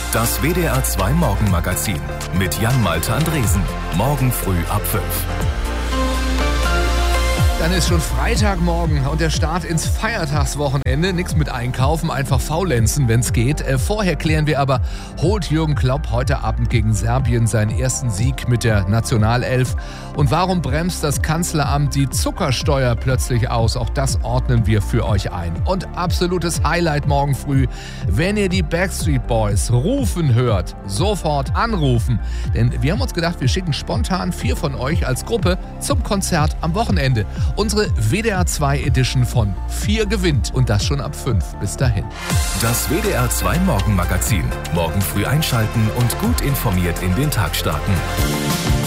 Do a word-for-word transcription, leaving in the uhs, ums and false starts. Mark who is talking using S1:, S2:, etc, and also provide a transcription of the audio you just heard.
S1: Das W D R zwei Morgenmagazin mit Jan-Malte Andresen. Morgen früh ab fünf.
S2: Dann ist schon Freitagmorgen und der Start ins Feiertagswochenende. Nichts mit einkaufen, einfach faulenzen, wenn es geht. Äh, vorher klären wir aber, holt Jürgen Klopp heute Abend gegen Serbien seinen ersten Sieg mit der Nationalelf? Und warum bremst das Kanzleramt die Zuckersteuer plötzlich aus? Auch das ordnen wir für euch ein. Und absolutes Highlight morgen früh, wenn ihr die Backstreet Boys rufen hört, sofort anrufen. Denn wir haben uns gedacht, wir schicken spontan vier von euch als Gruppe zum Konzert am Wochenende. Unsere W D R zwei Edition von vier gewinnt und das schon ab fünf. Bis dahin.
S1: Das W D R zwei Morgenmagazin. Morgen früh einschalten und gut informiert in den Tag starten.